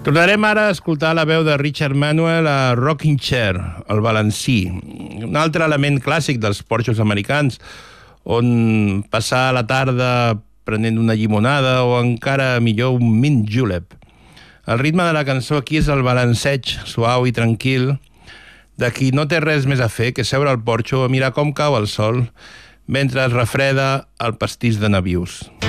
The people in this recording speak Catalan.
Tornarem ara a escoltar la veu de Richard Manuel a Rocking Chair, el balancí, un altre element clàssic dels porxos americans, on passar la tarda prenent una llimonada o encara millor un mint julep. El ritme de la cançó aquí és el balanceig suau i tranquil de qui no té res més a fer que seure al porxo a mirar com cau el sol mentre es refreda el pastís de nabius.